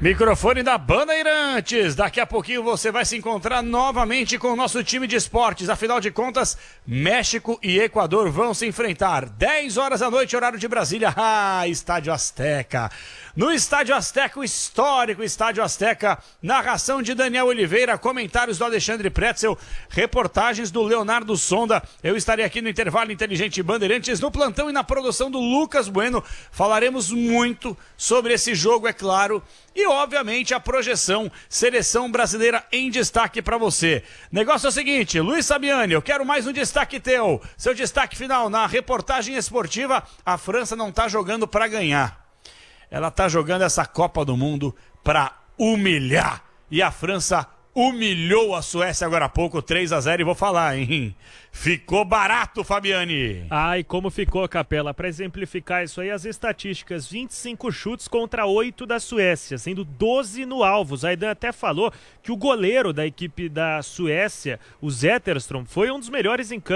Microfone da Bandeirantes. Daqui a pouquinho você vai se encontrar novamente com o nosso time de esportes. Afinal de contas, México e Equador vão se enfrentar. 10 horas da noite, horário de Brasília. Estádio Azteca. No Estádio Azteca, o histórico Estádio Azteca. Narração de Daniel Oliveira, comentários do Alexandre Pretzel, reportagens do Leonardo Sonda. Eu estarei aqui no Intervalo Inteligente Bandeirantes, no plantão e na produção do Lucas Bueno. Falaremos muito sobre esse jogo, é claro. E, obviamente, a projeção Seleção Brasileira em destaque para você. Negócio é o seguinte, Luiz Sabiani, eu quero mais um destaque teu. Seu destaque final na reportagem esportiva, a França não está jogando para ganhar. Ela está jogando essa Copa do Mundo para humilhar. E a França humilhou a Suécia agora há pouco, 3-0, e vou falar, hein? Ficou barato, Fabiani. E como ficou, Capela? Para exemplificar isso aí, as estatísticas, 25 chutes contra 8 da Suécia, sendo 12 no alvo. O Zaidan até falou que o goleiro da equipe da Suécia, o Zetterström, foi um dos melhores em campo.